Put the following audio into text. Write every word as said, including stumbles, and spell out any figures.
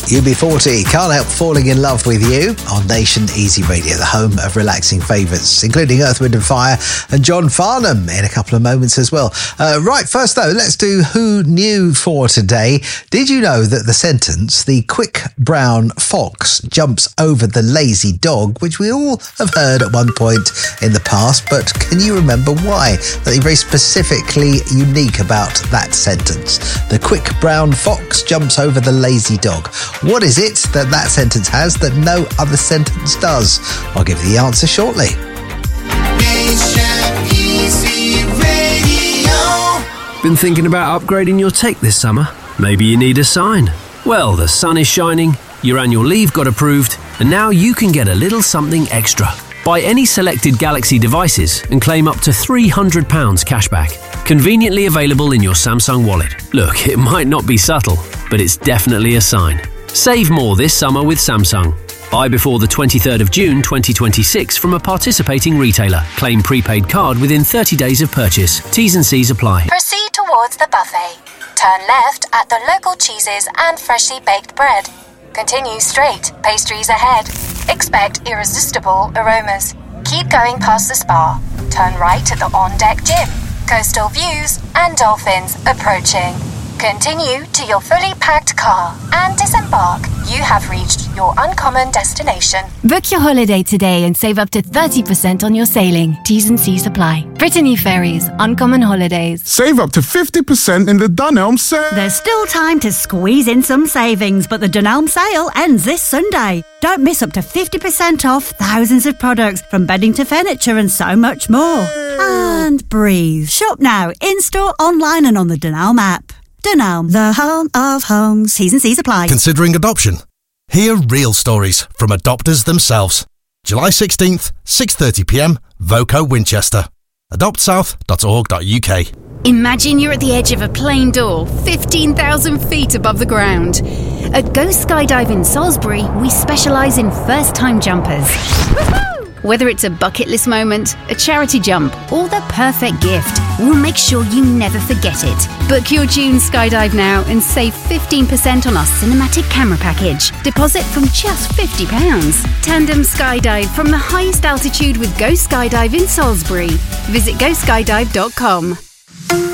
U B forty, Can't Help Falling in Love with You on Nation Easy Radio, the home of relaxing favourites, including Earth, Wind and Fire and John Farnham in a couple of moments as well. Uh, right, first though, let's do Who Knew for today. Did you know that the sentence, the quick brown fox jumps over the lazy dog, which we all have heard at one point in the past, but can you remember why? Something very specifically unique about that sentence. The quick brown fox jumps over the lazy dog. What is it that that sentence has that no other sentence does? I'll give you the answer shortly. Been thinking about upgrading your tech this summer? Maybe you need a sign. Well, the sun is shining, your annual leave got approved, and now you can get a little something extra. Buy any selected Galaxy devices and claim up to three hundred pounds cashback. Conveniently available in your Samsung wallet. Look, it might not be subtle, but it's definitely a sign. Save more this summer with Samsung. Buy before the twenty-third of June twenty twenty-six from a participating retailer. Claim prepaid card within thirty days of purchase. T's and C's apply. Proceed towards the buffet. Turn left at the local cheeses and freshly baked bread. Continue straight, pastries ahead. Expect irresistible aromas. Keep going past the spa. Turn right at the on-deck gym. Coastal views and dolphins approaching. Continue to your fully packed car and disembark. You have reached your uncommon destination. Book your holiday today and save up to thirty percent on your sailing. T's and C's apply. Brittany Ferries, Uncommon Holidays. Save up to fifty percent in the Dunelm sale. There's still time to squeeze in some savings, but the Dunelm sale ends this Sunday. Don't miss up to fifty percent off thousands of products, from bedding to furniture and so much more. And breathe. Shop now, in-store, online and on the Dunelm app. Dunelm, the home of homes. T's and C's apply. Considering adoption? Hear real stories from adopters themselves. July sixteenth, six thirty p m, Voco Winchester. adopt south dot org dot u k. Imagine you're at the edge of a plane door, fifteen thousand feet above the ground. At Go Skydive in Salisbury, we specialise in first-time jumpers. Whether it's a bucket list moment, a charity jump, or the perfect gift, we'll make sure you never forget it. Book your June skydive now and save fifteen percent on our cinematic camera package. Deposit from just fifty pounds. Tandem skydive from the highest altitude with Go Skydive in Salisbury. Visit go skydive dot com.